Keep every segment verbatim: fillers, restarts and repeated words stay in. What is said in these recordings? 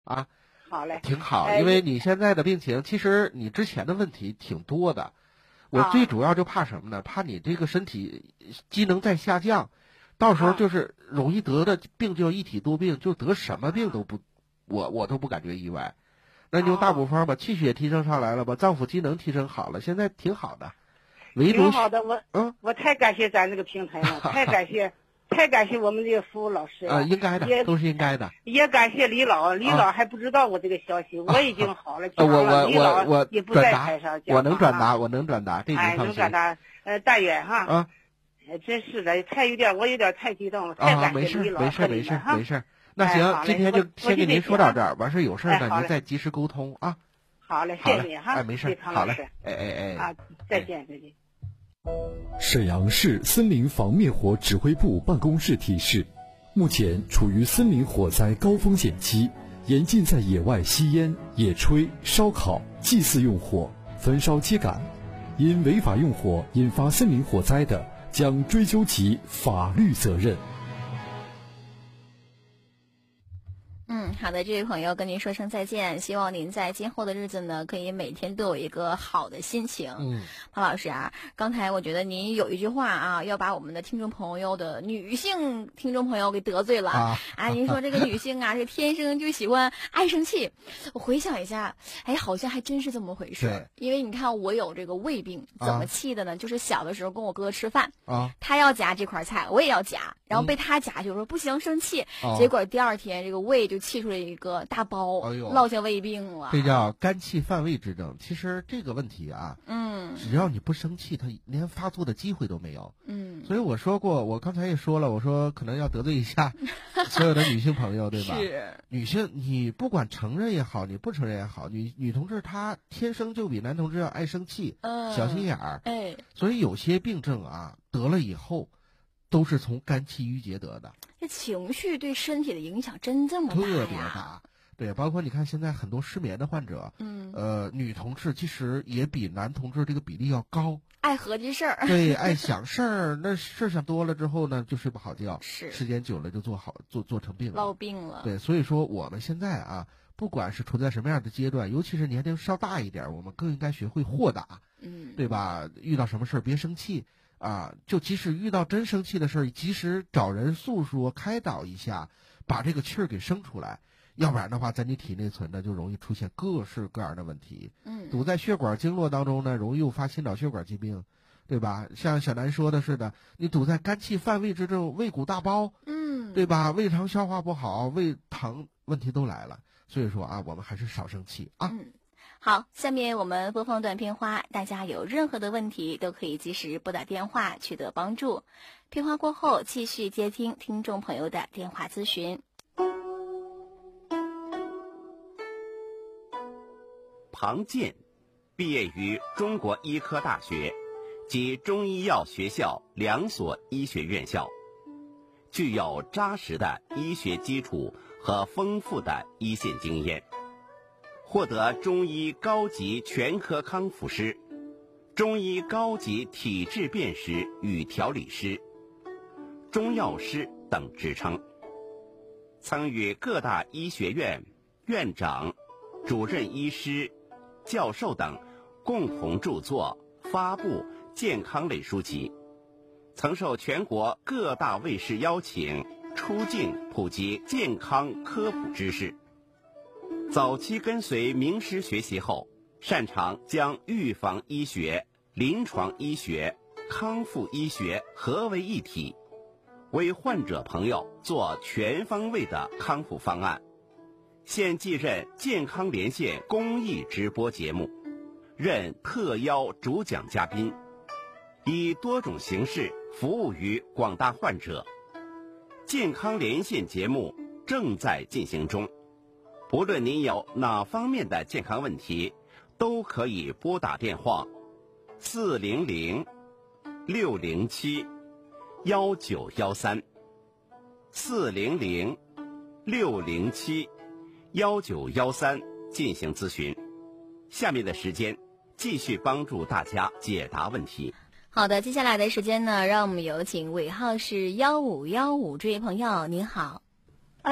啊。 好嘞， 挺好， 哎因为你现在的病情，其实你之前的问题挺多的。我最主要就怕什么呢？怕你这个身体机能在下降，到时候就是容易得的病就一体多病，就得什么病都不，我我都不感觉意外。那你用大补方把气血提升上来了，把脏腑机能提升好了，现在挺好的。唯独挺好的，我嗯， 我太感谢咱这个平台了，太感谢，太感谢我们这个服务老师了。 啊，应该的，都是应该的。 也感谢李老，李老还不知道我这个消息，我已经好了， 我我李老我也不在台上讲， 我能转达，我能转达，这你哎， 放心。 能转达，呃，但愿哈。 啊， 真是的，太有点，我有点太激动了，太感谢李老和你们哈。没事没事没事，那行，今天就先跟您说到这儿，完事有事呢您再及时沟通啊。 好嘞，谢谢你哈。 哎，没事，好嘞，哎哎哎。 啊，再见再见。 沈阳市森林防灭火指挥部办公室提示：目前处于森林火灾高风险期，严禁在野外吸烟、野炊、烧烤、祭祀用火、焚烧秸秆。因违法用火引发森林火灾的，将追究其法律责任。 嗯，好的，这位朋友跟您说声再见，希望您在今后的日子呢，可以每天都有一个好的心情。 嗯， 庞老师啊，刚才我觉得您有一句话啊，要把我们的听众朋友的女性听众朋友给得罪了啊！啊您说这个女性啊，是天生就喜欢爱生气。我回想一下，哎，好像还真是这么回事。因为你看我有这个胃病，怎么气的呢？啊、就是小的时候跟我哥吃饭啊，他要夹这块菜，我也要夹，然后被他夹，就说不行，生气。嗯、结果第二天这个胃就气出来一个大包，哎呦，落下胃病了。 这叫肝气犯胃之症。其实这个问题啊， 嗯， 只要你不生气，它连发作的机会都没有。 嗯， 所以我说过，我刚才也说了，我说可能要得罪一下所有的女性朋友，对吧？ 是女性，你不管承认也好，你不承认也好，女女同志她天生就比男同志要爱生气， 嗯， 小心眼儿， 哎， 所以有些病症啊，得了以后。都是从肝气郁结得的， 这情绪对身体的影响真这么大呀？ 特别大，对，包括你看现在很多失眠的患者， 嗯， 呃，女同志其实也比男同志这个比例要高， 爱合计事儿， 对，爱想事儿，那事儿想多了之后呢，就睡不好觉， 是， 时间久了就做好做做成病了， 落病了， 对，所以说我们现在啊，不管是处在什么样的阶段，尤其是年龄稍大一点，我们更应该学会豁达， 嗯， 对吧？遇到什么事儿别生气。啊，就即使遇到真生气的事儿，及时找人诉说、开导一下，把这个气儿给生出来。要不然的话，在你体内存的就容易出现各式各样的问题。 嗯， 堵在血管经络当中呢，容易诱发心脑血管疾病，对吧？像小南说的似的，你堵在肝气犯胃之症，胃鼓大包， 嗯， 对吧？胃肠消化不好，胃疼问题都来了。所以说啊，我们还是少生气啊。 嗯。好，下面我们播放短片花，大家有任何的问题都可以及时拨打电话取得帮助。片花过后，继续接听听众朋友的电话咨询。 庞健，毕业于中国医科大学及中医药学校两所医学院校，具有扎实的医学基础和丰富的一线经验。获得中医高级全科康复师、中医高级体质辨识与调理师、中药师等职称，曾与各大医学院院长、主任医师、教授等共同著作、发布健康类书籍，曾受全国各大卫视邀请出镜普及健康科普知识。早期跟随名师学习后，擅长将预防医学、临床医学、康复医学合为一体，为患者朋友做全方位的康复方案。现继任健康连线公益直播节目，任特邀主讲嘉宾，以多种形式服务于广大患者。健康连线节目正在进行中。不论您有哪方面的健康问题，都可以拨打电话四零零六零七幺九幺三四零零六零七幺九幺三进行咨询。下面的时间继续帮助大家解答问题。 好的，接下来的时间呢，让我们有请尾号是幺五幺五这位朋友，您好。 哎，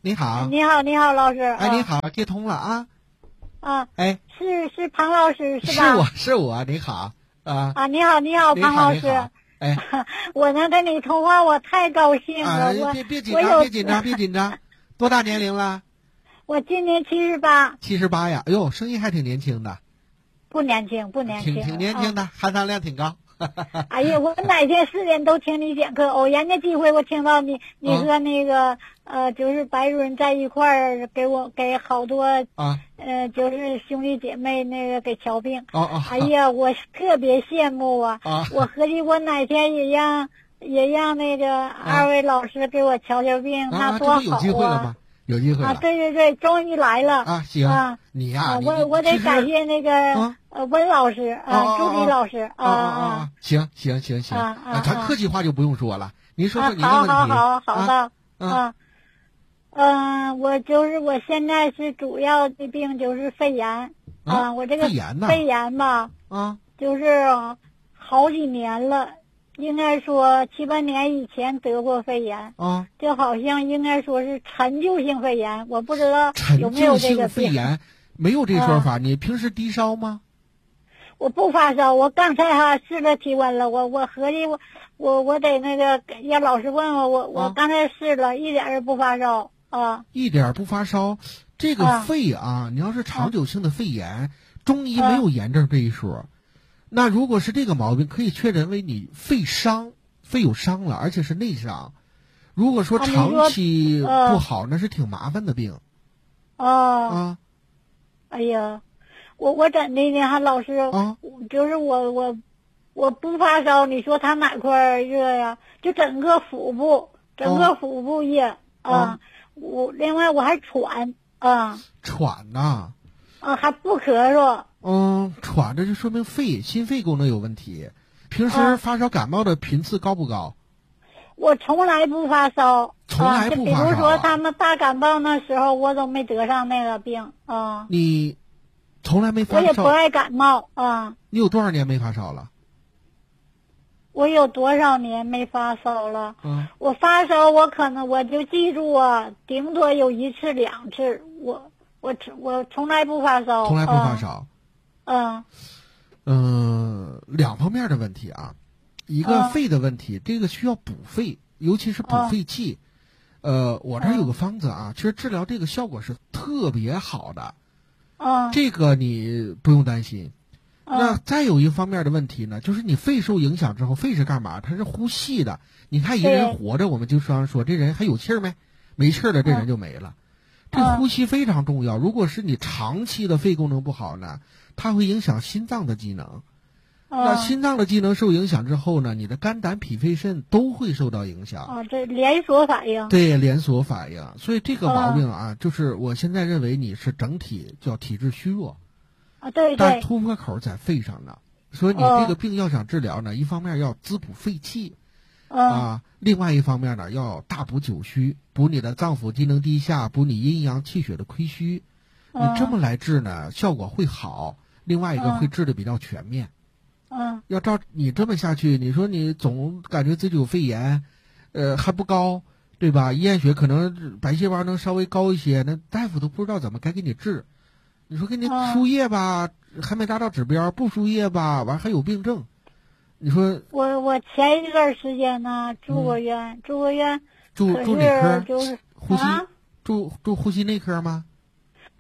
你好。 你好，你好，老师。 哎，你好，接通了啊。 啊。 哎， 是是庞老师是吧？ 是我是我，你好啊。 啊，你好，你好，庞老师。 哎， 我能跟你通话，我太高兴了。 啊、 我别别紧张，别紧张，别紧张。多大年龄了？ 我今年七十八。 七十八呀，哎呦，声音还挺年轻的。 不年轻，不年轻。 挺挺年轻的， 啊、 含糖量挺高。 哎呀，我哪天时间都听你讲课，偶然的机会我听到你，你和那个、嗯、呃，就是白润在一块儿，给我给好多啊， 呃，就是兄弟姐妹那个给瞧病。 哦哦。 哎呀，我特别羡慕啊！ 啊， 我合计我哪天也让也让那个二位老师给我瞧瞧病， 啊、 那多好啊！ 有机会了吗？有机会了啊！对对对，终于来了啊！行啊， 你呀、啊， 我我得感谢那个、 啊、 呃温老师啊，朱迪老师啊啊！行行行行， 啊啊， 咱客气话就不用说了，您说说您的问题。 好好好好的啊， 嗯，我就是我现在是主要的病就是肺炎啊，我这个肺炎呐， 肺炎吧啊， 就是好几年了。应该说七八年以前得过肺炎啊， 就好像应该说是陈旧性肺炎，我不知道有没有这个肺炎，没有这说法。啊、你平时低烧吗？ 我不发烧，我刚才哈试了体温了，我我合计我我我得那个让老师问我，我我刚才试了，啊、一点也不发烧啊， 一点不发烧。这个肺啊，啊你要是长久性的肺炎，啊、中医没有炎症这一说。啊那如果是这个毛病，可以确诊为你肺伤，肺有伤了，而且是内伤。如果说长期不好， 啊、 那是挺麻烦的病。 哦。 啊。 哎呀，我我怎的呢？还老师， 啊、 就是我我我不发烧，你说他哪块热呀？就整个腹部，整个腹部热啊。啊我另外我还喘啊。 喘呐。 啊，还不咳嗽。 嗯，喘着就说明肺、心肺功能有问题。平时发烧感冒的频次高不高？ 啊、我从来不发烧， 从来不发烧、啊。 比如说他们大感冒那时候，我都没得上那个病啊。 你从来没发烧？ 我也不爱感冒啊。 你有多少年没发烧了？ 我有多少年没发烧了？ 嗯， 我发烧，我可能我就记住啊，顶多有一次两次，我我我从来不发烧。 从来不发烧。 嗯。 嗯、呃，两方面的问题啊，一个肺的问题，嗯、这个需要补肺，尤其是补肺气。嗯、呃，我这儿有个方子啊，其实治疗这个效果是特别好的。 嗯。 这个你不用担心。 嗯、 那再有一方面的问题呢，就是你肺受影响之后，肺是干嘛？它是呼吸的。你看一个人活着，我们就常说这人还有气儿没？没气儿了，这人就没了。嗯、这呼吸非常重要。如果是你长期的肺功能不好呢，它会影响心脏的机能。 嗯、 那心脏的机能受影响之后呢，你的肝胆脾肺肾都会受到影响。 啊，这连锁反应。 对，连锁反应。所以这个毛病啊，嗯、就是我现在认为你是整体叫体质虚弱。 啊，对对。 但突破口在肺上呢，所以你这个病要想治疗呢，哦、一方面要滋补肺气， 嗯、 啊，另外一方面呢要大补九虚，补你的脏腑机能低下，补你阴阳气血的亏虚。 嗯、 你这么来治呢，效果会好。另外一个会治的比较全面。 嗯。 要照你这么下去，你说你总感觉自己有肺炎，呃，还不高，对吧？验血可能白细胞能稍微高一些，那大夫都不知道怎么该给你治。你说给你输液吧，嗯、还没达到指标；不输液吧，完还有病症。你说我我前一段时间呢住过院，嗯、住过院， 住住哪科？ 就是呼吸、 啊、 住住呼吸内科吗？